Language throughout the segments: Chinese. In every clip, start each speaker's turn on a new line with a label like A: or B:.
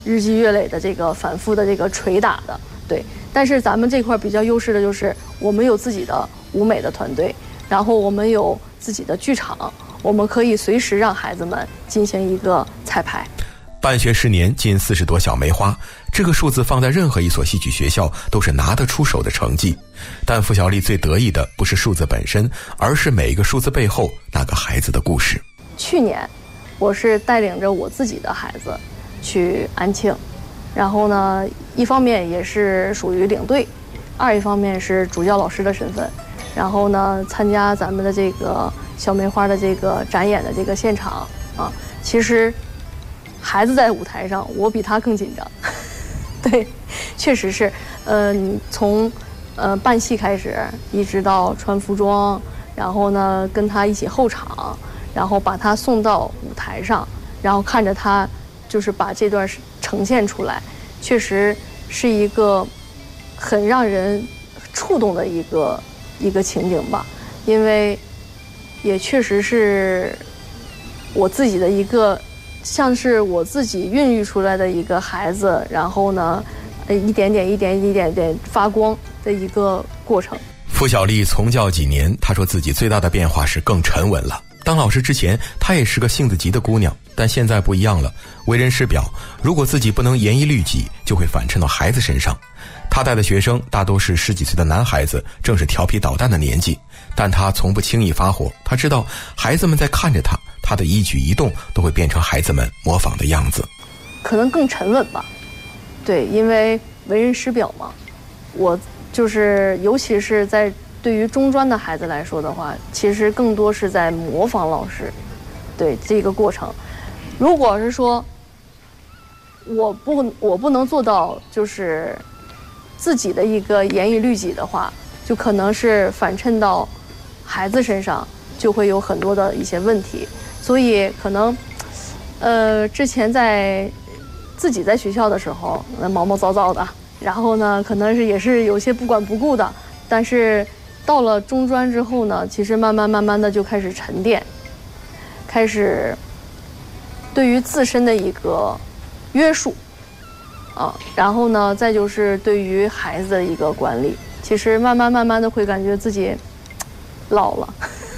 A: 日积月累的这个反复的这个捶打的，对。但是咱们这块比较优势的就是我们有自己的舞美的团队，然后我们有自己的剧场，我们可以随时让孩子们进行一个彩排。
B: 办学10年，近40朵小梅花，这个数字放在任何一所戏曲学校都是拿得出手的成绩。但付小丽最得意的不是数字本身，而是每一个数字背后那个孩子的故事。
A: 去年我是带领着我自己的孩子去安庆，然后呢，一方面也是属于领队，二一方面是主教老师的身份，然后呢，参加咱们的这个小梅花的这个展演的这个现场啊。其实孩子在舞台上，我比他更紧张。对，确实是，你从办戏开始，一直到穿服装，然后呢跟他一起候场，然后把他送到舞台上，然后看着他就是把这段呈现出来，确实是一个很让人触动的一个情景吧。因为也确实是我自己的一个，像是我自己孕育出来的一个孩子，然后呢一点点发光的一个过程。
B: 付小丽从教几年，她说自己最大的变化是更沉稳了。当老师之前，她也是个性子急的姑娘，但现在不一样了，为人师表，如果自己不能严以律己，就会反衬到孩子身上。她带的学生大多是10几岁的男孩子，正是调皮捣蛋的年纪，但她从不轻易发火。她知道孩子们在看着她，她的一举一动都会变成孩子们模仿的样子。
A: 可能更沉稳吧，对，因为为人师表嘛。我就是尤其是在对于中专的孩子来说的话，其实更多是在模仿老师，对这个过程。如果是说我不能做到就是自己的一个严以律己的话，就可能是反衬到孩子身上，就会有很多的一些问题。所以可能之前自己在学校的时候毛毛躁躁的，然后呢可能是也是有些不管不顾的，但是到了中专之后呢，其实慢慢的就开始沉淀，开始对于自身的一个约束啊，然后呢再就是对于孩子的一个管理，其实慢慢的会感觉自己老了。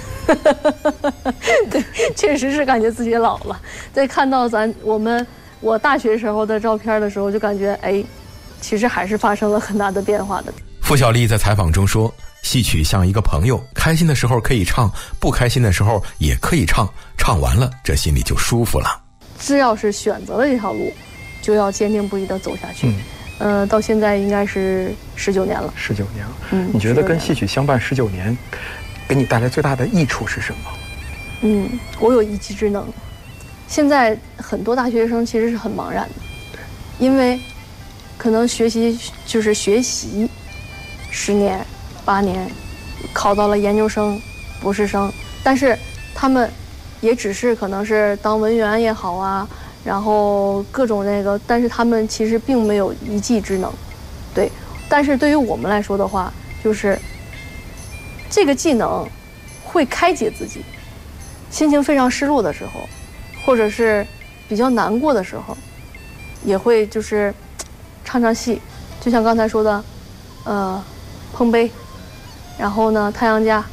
A: 对，确实是感觉自己老了。在看到我大学时候的照片的时候，就感觉其实还是发生了很大的变化的。
B: 付小丽在采访中说，戏曲像一个朋友，开心的时候可以唱，不开心的时候也可以唱，唱完了这心里就舒服了。
A: 只要是选择了这条路，就要坚定不移地走下去。到现在应该是19年了。19
C: 年了。你觉得跟戏曲相伴19年，给你带来最大的益处是什么？
A: 我有一技之能。现在很多大学生其实是很茫然的，因为可能学习10年、8年，考到了研究生、博士生，但是他们也只是可能是当文员也好啊，然后各种但是他们其实并没有一技之能，对。但是对于我们来说的话，就是这个技能会开解自己，心情非常失落的时候，或者是比较难过的时候，也会就是唱戏，就像刚才说的，碰杯，然后呢太阳家，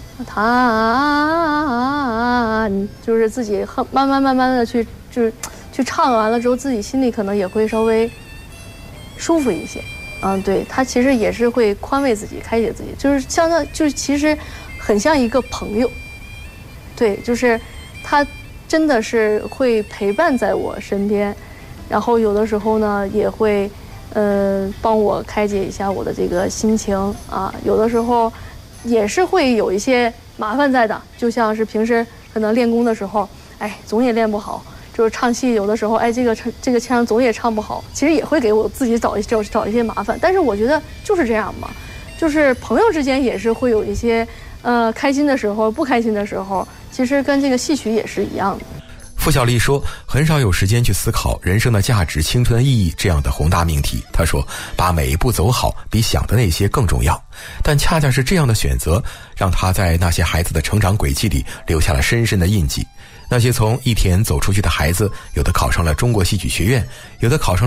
A: 就是自己慢慢的去唱完了之后，自己心里可能也会稍微舒服一些。对，他其实也是会宽慰自己，开解自己，就是其实很像一个朋友。对，就是他真的是会陪伴在我身边，然后有的时候呢也会帮我开解一下我的这个心情啊，有的时候也是会有一些麻烦在的，就像是平时可能练功的时候，总也练不好，就是唱戏有的时候这个腔总也唱不好，其实也会给我自己找一些麻烦。但是我觉得就是这样嘛，就是朋友之间也是会有一些开心的时候，不开心的时候，其实跟这个戏曲也是一样的。
B: 付小丽说，很少有时间去思考人生的价值、青春的意义这样的宏大命题。她说，把每一步走好比想的那些更重要。但恰恰是这样的选择，让她在那些孩子的成长轨迹里留下了深深的印记。那些从一田走出去的孩子，有的考上了中国戏曲学院，有的考上了